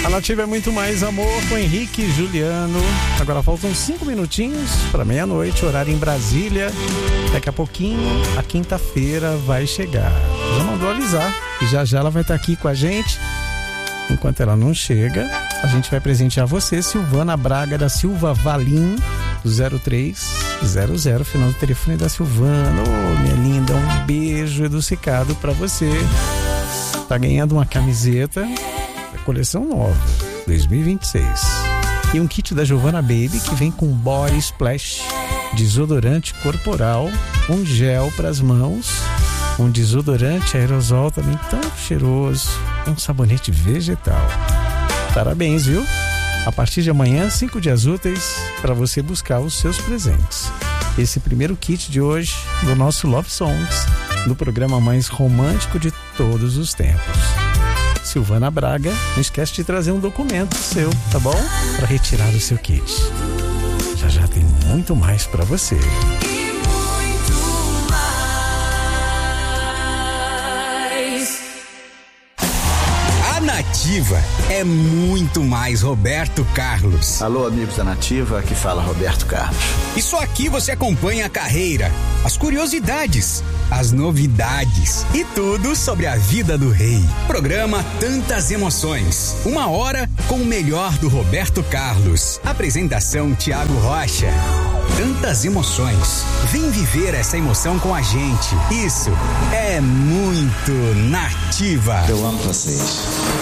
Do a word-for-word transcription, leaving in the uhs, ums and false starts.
A Nativa é muito mais amor com Henrique e Juliano. Agora faltam cinco minutinhos para meia-noite, horário em Brasília. Daqui a pouquinho, a quinta-feira vai chegar. Já mandou avisar e já já ela vai estar aqui com a gente. Enquanto ela não chega, a gente vai presentear você, Silvana Braga da Silva Valim, do zero três zero zero, final do telefone da Silvana. Ô, oh, minha linda, um beijo adocicado para você. Tá ganhando uma camiseta da coleção nova, dois mil e vinte e seis. E um kit da Giovanna Baby que vem com Body Splash, desodorante corporal, um gel para as mãos, um desodorante aerosol também tão cheiroso, e um sabonete vegetal. Parabéns, viu? A partir de amanhã, cinco dias úteis para você buscar os seus presentes. Esse primeiro kit de hoje do nosso Love Songs, do programa mais romântico de todos os tempos. Silvana Braga, não esquece de trazer um documento seu, tá bom? Para retirar o seu kit. Já já tem muito mais para você. Nativa é muito mais Roberto Carlos. Alô, amigos da Nativa, aqui fala Roberto Carlos. Isso aqui você acompanha a carreira, as curiosidades, as novidades e tudo sobre a vida do rei. Programa Tantas Emoções. Uma hora com o melhor do Roberto Carlos. Apresentação Tiago Rocha. Tantas emoções. Vem viver essa emoção com a gente. Isso é muito Nativa. Eu amo vocês.